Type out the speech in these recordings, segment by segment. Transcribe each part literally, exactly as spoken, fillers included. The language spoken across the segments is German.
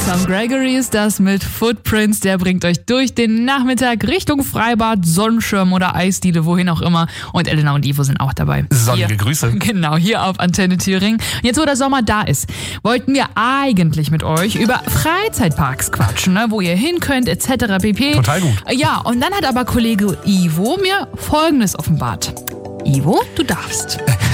Tom Gregory ist das mit Footprints. Der bringt euch durch den Nachmittag Richtung Freibad, Sonnenschirm oder Eisdiele, wohin auch immer. Und Elena und Ivo sind auch dabei. Sonnige hier, Grüße. Genau, hier auf Antenne Thüringen. Jetzt, wo der Sommer da ist, wollten wir eigentlich mit euch über Freizeitparks quatschen, ne? Wo ihr hin könnt, et cetera pp. Total gut. Ja, und dann hat aber Kollege Ivo mir Folgendes offenbart. Ivo, du darfst.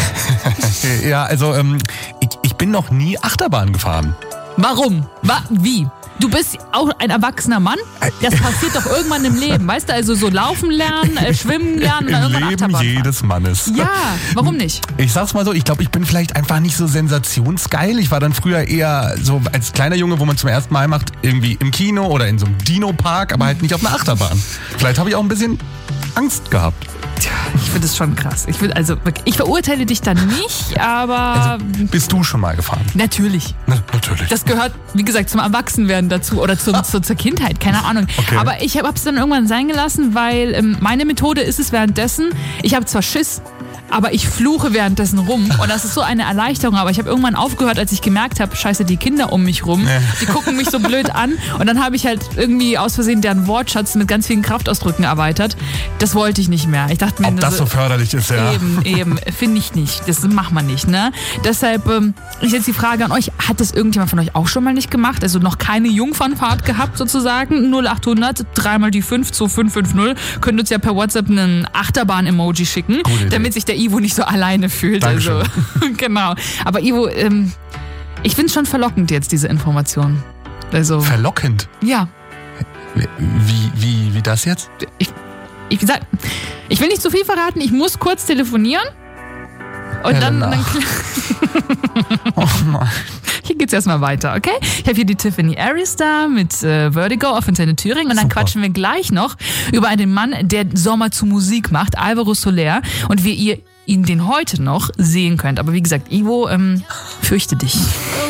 Ja, also ähm, ich, ich bin noch nie Achterbahn gefahren. Warum? Wa- wie? Du bist auch ein erwachsener Mann? Das passiert doch irgendwann im Leben, weißt du? Also so laufen lernen, äh, schwimmen lernen und dann Im irgendwann Leben Achterbahn fahren. jedes Mannes. Ja, warum nicht? Ich sag's mal so, ich glaube, ich bin vielleicht einfach nicht so sensationsgeil. Ich war dann früher eher so als kleiner Junge, wo man zum ersten Mal macht, irgendwie im Kino oder in so einem Dino-Park, aber halt nicht auf einer Achterbahn. Vielleicht habe ich auch ein bisschen Angst gehabt. Tja, ich finde es schon krass. Ich will, also ich verurteile dich da nicht, aber Also, bist du schon mal gefahren? natürlich. Na, natürlich. Das gehört, wie gesagt, zum Erwachsenwerden dazu oder zum, zur, zur Kindheit, keine Ahnung. Okay. Aber ich habe es dann irgendwann sein gelassen, weil ähm, meine Methode ist es währenddessen, ich habe zwar Schiss, aber ich fluche währenddessen rum und das ist so eine Erleichterung, aber ich habe irgendwann aufgehört, als ich gemerkt habe, scheiße, die Kinder um mich rum, die gucken mich so blöd an und dann habe ich halt irgendwie aus Versehen deren Wortschatz mit ganz vielen Kraftausdrücken erweitert. Das wollte ich nicht mehr. Ich dachte mir, ob das so förderlich ist, ja. Eben, eben, finde ich nicht. Das macht man nicht, ne? Deshalb ähm, ist jetzt die Frage an euch, hat das irgendjemand von euch auch schon mal nicht gemacht? Also noch keine Jungfernfahrt gehabt sozusagen? null acht hundert, dreimal die fünf, zwei fünf fünf null. Könnt uns ja per WhatsApp einen Achterbahn-Emoji schicken, damit sich der Ivo nicht so alleine fühlt. Dankeschön. Also, genau. Aber Ivo, ähm, ich finde es schon verlockend jetzt, diese Information. Also, Verlockend? ja. Wie, wie, wie das jetzt? Ich, ich, sag, ich will nicht zu viel verraten, ich muss kurz telefonieren. Und dann, Elena. dann Oh Mann. hier geht's erstmal weiter, okay? Ich habe hier die Tiffany Aris da mit äh, Vertigo auf Antenne Thüringen und dann Super. quatschen wir gleich noch über einen Mann, der Sommer zu Musik macht, Alvaro Soler, und wie ihr ihn den heute noch sehen könnt. Aber wie gesagt, Ivo, ähm, fürchte dich.